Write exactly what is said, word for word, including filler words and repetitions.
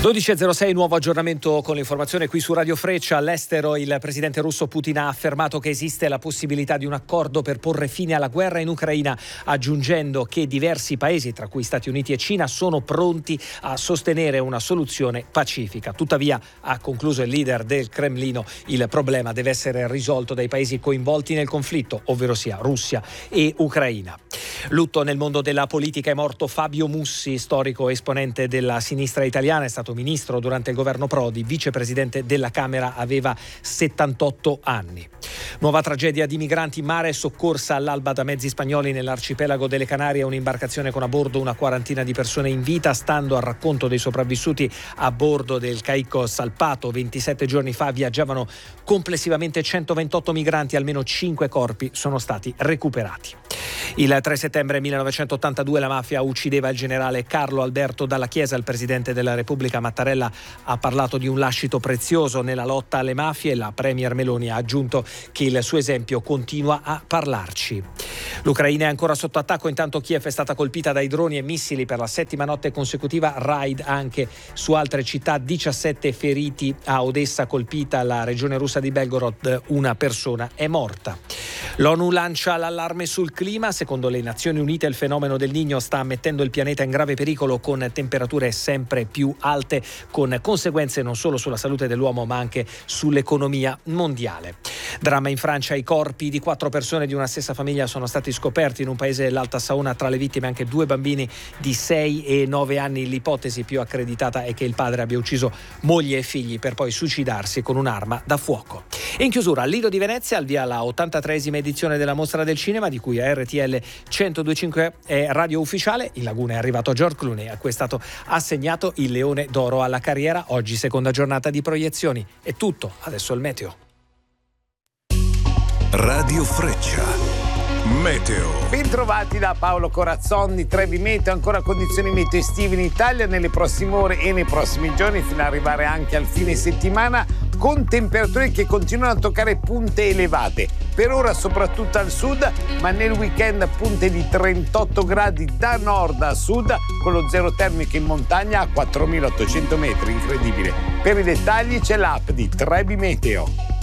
dodici e zero sei, nuovo aggiornamento con l'informazione qui su Radio Freccia. All'estero il presidente russo Putin ha affermato che esiste la possibilità di un accordo per porre fine alla guerra in Ucraina, aggiungendo che diversi paesi, tra cui Stati Uniti e Cina, sono pronti a sostenere una soluzione pacifica. Tuttavia, ha concluso il leader del Cremlino, il problema deve essere risolto dai paesi coinvolti nel conflitto, ovvero sia Russia e Ucraina. Lutto nel mondo della politica, è morto Fabio Mussi, storico esponente della sinistra italiana, è stato ministro durante il governo Prodi, vicepresidente della Camera, aveva settantotto anni. Nuova tragedia di migranti in mare, soccorsa all'alba da mezzi spagnoli nell'arcipelago delle Canarie, un'imbarcazione con a bordo una quarantina di persone in vita. Stando al racconto dei sopravvissuti a bordo del Caicco Salpato, ventisette giorni fa viaggiavano complessivamente centoventotto migranti, almeno cinque corpi sono stati recuperati. Il tre settembre millenovecentottantadue la mafia uccideva il generale Carlo Alberto Dalla Chiesa. Il presidente della Repubblica Mattarella ha parlato di un lascito prezioso nella lotta alle mafie. La premier Meloni ha aggiunto che il suo esempio continua a parlarci. L'Ucraina è ancora sotto attacco, intanto Kiev è stata colpita dai droni e missili per la settima notte consecutiva, raid anche su altre città, diciassette feriti a Odessa, colpita la regione russa di Belgorod, una persona è morta. L'ONU lancia l'allarme sul clima. Secondo le Nazioni Unite il fenomeno del Niño sta mettendo il pianeta in grave pericolo, con temperature sempre più alte, con conseguenze non solo sulla salute dell'uomo ma anche sull'economia mondiale. Dramma in Francia, i corpi di quattro persone di una stessa famiglia sono stati scoperti in un paese dell'Alta Saona, tra le vittime anche due bambini di sei e nove anni. L'ipotesi più accreditata è che il padre abbia ucciso moglie e figli per poi suicidarsi con un'arma da fuoco. E in chiusura, al Lido di Venezia, al via la ottantatreesima edizione della Mostra del Cinema, di cui a R T L centodue e cinque è radio ufficiale. In Laguna è arrivato George Clooney, a cui è stato assegnato il Leone d'Oro alla carriera. Oggi seconda giornata di proiezioni. È tutto, adesso il meteo. Radio Freccia. Meteo. Bentrovati da Paolo Corazzoni. Trevi Meteo, ancora condizioni meteo estive in Italia nelle prossime ore e nei prossimi giorni, fino ad arrivare anche al fine settimana, con temperature che continuano a toccare punte elevate. Per ora soprattutto al sud, ma nel weekend punte di trentotto gradi da nord a sud, con lo zero termico in montagna a quattromilaottocento metri, incredibile. Per i dettagli c'è l'app di Trevi Meteo.